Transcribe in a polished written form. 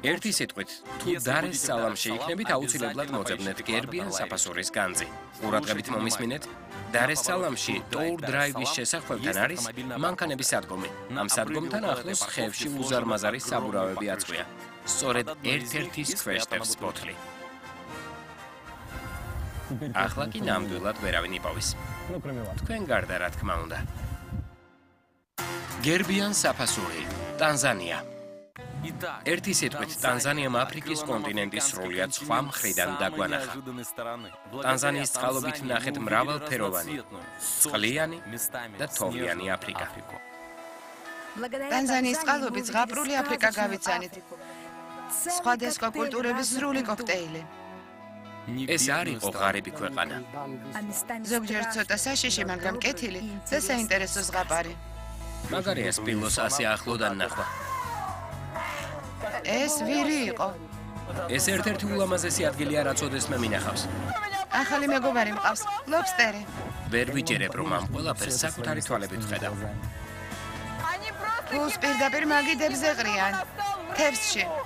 ერთი სიტყვით, თუ დარეს სალამში იქნებით, აუცილებლად მოძებნეთ გერბიან საფასურის განძი. ყურადღებით მომისმინეთ, დარეს სალამში ტოურ დრაივის შესახვევთან არის მანქანების სადგომი. ამ სადგომთან ახლოს ხევში უზარმაზარი საბურავები აწყვია. სწორედ ერთ-ერთის ქვეშ სპოტლი. ახლა კი ნამდვილად ვერავინ იპოვის. თქვენ გარდა რა თქმა უნდა. გერბიან საფასური, ტანზანია. ერთი სიტყვით, ტანზანიამ აფრიკის კონტინენტის სრულიად სხვა მხრიდან დაგვანახა. ტანზანიის წყალობით ნახეთ მრავალფეროვანი, წყლიანი და თოვლიანი აფრიკა. ტანზანიის წყალობით ზღაპრული აფრიკა გავიცანით. სხვადასხვა კულტურების სრული კოქტეილი. ეს არ იყო ღარიბი ქვეყანა. ზოგჯერ ცოტა საშიში, მაგრამ კეთილი და საინტერესო ზღაპარი. მაგარია სპილოს ასე ახლოდან ნახვა. ეს ვირი იყო. ეს ერთ-ერთი ულამაზესი ადგილია, რაც ოდესმე მინახავს. ახალი მეგობარი მყავს, ლობსტერი. ვერ ვიჯერებ, რომ ამ ყველაფერს საკუთარი თვალებით ვხედავ. ფულს პირდაპირ მაგიდებზე ყრიან. თევზში.